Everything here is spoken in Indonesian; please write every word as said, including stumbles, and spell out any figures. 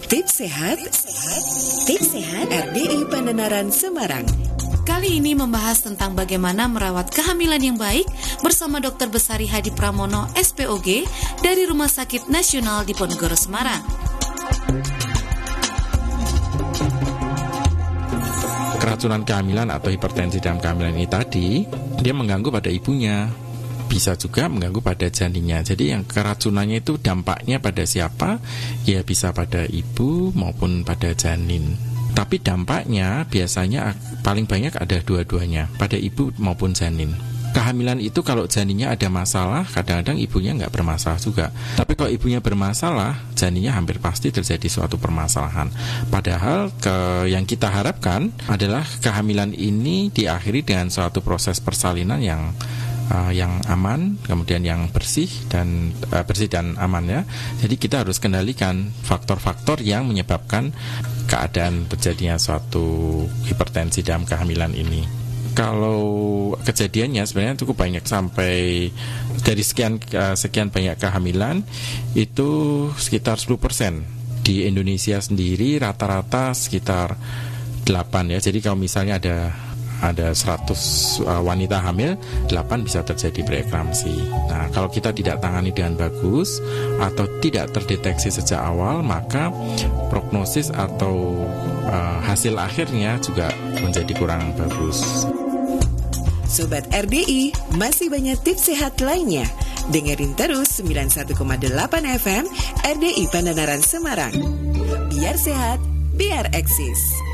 Tips sehat, sehat, tips sehat R D I Pandanaran Semarang. Kali ini membahas tentang bagaimana merawat kehamilan yang baik bersama dokter Besari Hadi Pramono S P O G dari Rumah Sakit Nasional Diponegoro Semarang. Keracunan kehamilan atau hipertensi dalam kehamilan ini tadi, dia mengganggu pada ibunya, bisa juga mengganggu pada janinnya. Jadi yang keracunannya itu dampaknya pada siapa? Ya bisa pada ibu maupun pada janin. Tapi dampaknya biasanya paling banyak ada dua-duanya, pada ibu maupun janin. Kehamilan itu kalau janinnya ada masalah, kadang-kadang ibunya nggak bermasalah juga. Tapi kalau ibunya bermasalah, janinnya hampir pasti terjadi suatu permasalahan. Padahal ke, yang kita harapkan adalah kehamilan ini diakhiri dengan suatu proses persalinan yang uh, yang aman, kemudian yang bersih dan uh, bersih dan aman ya. Jadi kita harus kendalikan faktor-faktor yang menyebabkan keadaan terjadinya suatu hipertensi dalam kehamilan ini. Kalau kejadiannya sebenarnya cukup banyak, sampai dari sekian sekian banyak kehamilan itu sekitar sepuluh persen. Di Indonesia sendiri rata-rata sekitar delapan ya. Jadi kalau misalnya ada ada seratus uh, wanita hamil, delapan bisa terjadi preeklamsi. Nah, kalau kita tidak tangani dengan bagus atau tidak terdeteksi sejak awal, maka prognosis atau uh, hasil akhirnya juga menjadi kurang bagus. Sobat R D I, masih banyak tips sehat lainnya. Dengerin terus sembilan puluh satu koma delapan F M R D I Pandanaran Semarang. Biar sehat, biar eksis.